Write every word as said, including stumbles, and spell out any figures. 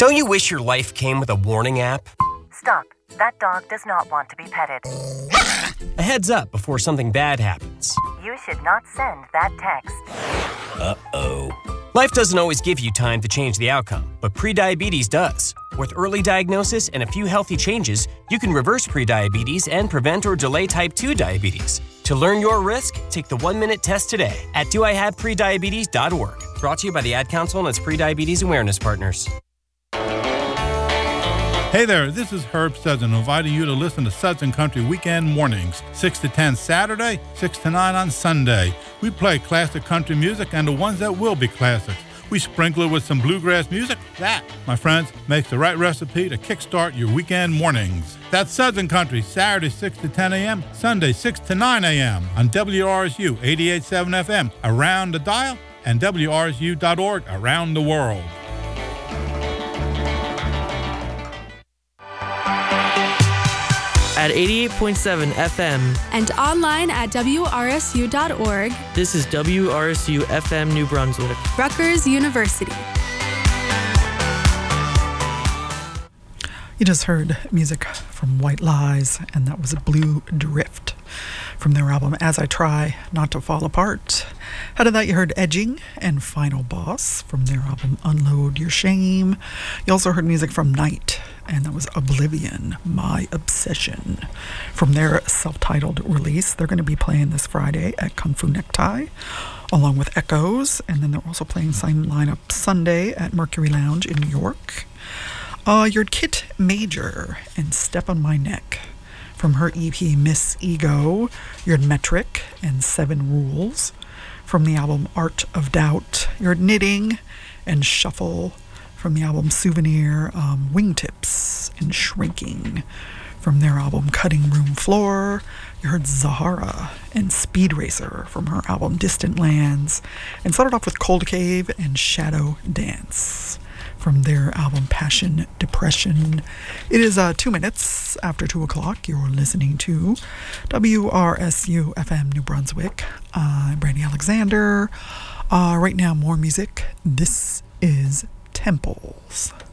Don't you wish your life came with a warning app? Stop. That dog does not want to be petted. A heads up before something bad happens. You should not send that text. Uh-oh. Life doesn't always give you time to change the outcome, but prediabetes does. With early diagnosis and a few healthy changes, you can reverse prediabetes and prevent or delay type two diabetes. To learn your risk, take the one-minute test today at do I have prediabetes dot org. Brought to you by the Ad Council and its Prediabetes Awareness Partners. Hey there, this is Herb Sudson inviting you to listen to Sudson Country Weekend Mornings, six to ten Saturday, six to nine on Sunday. We play classic country music and the ones that will be classics. We sprinkle it with some bluegrass music. That, my friends, makes the right recipe to kickstart your weekend mornings. That's Sudson Country, Saturday six to ten a.m., Sunday six to nine a.m. on W R S U eighty-eight point seven F M around the dial and W R S U dot org around the world. At eighty-eight point seven F M and online at W R S U dot org. This is W R S U F M New Brunswick, Rutgers University. You just heard music from White Lies, and that was Blue Drift from their album As I Try Not to Fall Apart. Out of that, you heard Edging and Final Boss from their album Unload Your Shame. You also heard music from Night, and that was Oblivion, My Obsession, from their self-titled release. They're going to be playing this Friday at Kung Fu Necktie, along with Echoes, and then they're also playing same lineup Sunday at Mercury Lounge in New York. Uh, you heard Kit Major and Step on My Neck from her E P Miss Ego. You heard Metric and Seven Rules from the album Art of Doubt. You heard Knitting and Shuffle from the album Souvenir. um, Wingtips and Shrinking from their album Cutting Room Floor. You heard Zahara and Speed Racer from her album Distant Lands. And started off with Cold Cave and Shadow Dance from their album Passion Depression. It is uh, two minutes after two o'clock. You're listening to W R S U F M New Brunswick. I'm Brandy Alexander. Uh, right now, more music. This is Temples.